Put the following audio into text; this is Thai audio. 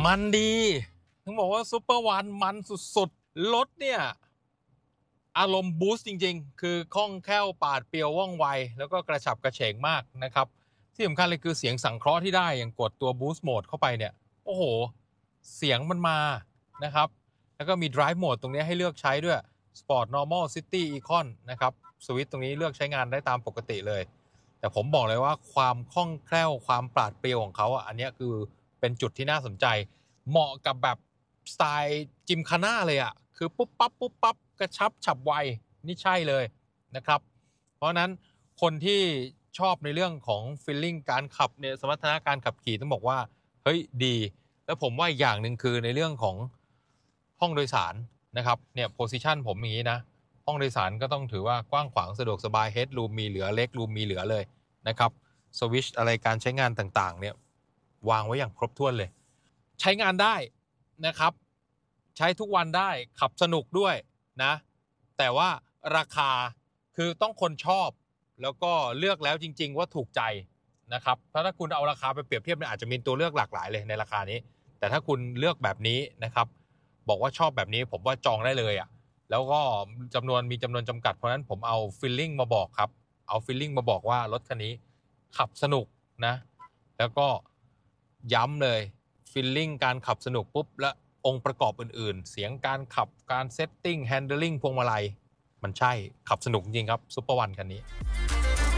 มันดีถึงบอกว่าซุปเปอร์วันมันสุดๆรถเนี่ยอารมณ์บูสต์จริงๆคือคล่องแคล่วปราดเปรียวว่องไวแล้วก็กระฉับกระเฉงมากนะครับที่สำคัญเลยคือเสียงสังเคราะห์ที่ได้อย่างกดตัวบูสต์โหมดเข้าไปเนี่ยโอ้โหเสียงมันมานะครับแล้วก็มี Drive Mode ตรงนี้ให้เลือกใช้ด้วย Sport Normal City Econ นะครับสวิตช์ตรงนี้เลือกใช้งานได้ตามปกติเลยแต่ผมบอกเลยว่าความคล่องแคล่วความปราดเปรียวของเขาอันนี้คือเป็นจุดที่น่าสนใจเหมาะกับแบบสไตล์จิมคาน่าเลยอ่ะคือปุ๊บปั๊บปุ๊บปั๊บกระชับฉับไวนี่ใช่เลยนะครับเพราะนั้นคนที่ชอบในเรื่องของฟีลลิ่งการขับเนี่ยสมรรถนะการขับขี่ต้องบอกว่าเฮ้ยดีแล้วผมว่าอย่างหนึ่งคือในเรื่องของห้องโดยสารนะครับเนี่ยโพสิชันผมอย่างนี้นะห้องโดยสารก็ต้องถือว่ากว้างขวางสะดวกสบายเฮดรูมมีเหลือเล็กรูมมีเหลือเลยนะครับสวิตช์อะไรการใช้งานต่างๆเนี่ยวางไว้อย่างครบถ้วนเลยใช้งานได้นะครับใช้ทุกวันได้ขับสนุกด้วยนะแต่ว่าราคาคือต้องคนชอบแล้วก็เลือกแล้วจริงๆว่าถูกใจนะครับเพราะถ้าคุณเอาราคาไปเปรียบเทียบเนี่ยอาจจะมีตัวเลือกหลากหลายเลยในราคานี้แต่ถ้าคุณเลือกแบบนี้นะครับบอกว่าชอบแบบนี้ผมว่าจองได้เลยอ่ะแล้วก็มีจำนวนจำกัดเพราะฉะนั้นผมเอาฟีลลิ่งมาบอกครับเอาฟีลลิ่งมาบอกว่ารถคันนี้ขับสนุกนะแล้วก็ย้ำเลยฟีลลิ่งการขับสนุกปุ๊บและองค์ประกอบอื่นๆเสียงการขับการเซตติ้งแฮนด์ลิ่งพวงมาลัยมันใช่ขับสนุกจริงครับซุปเปอร์วันคันนี้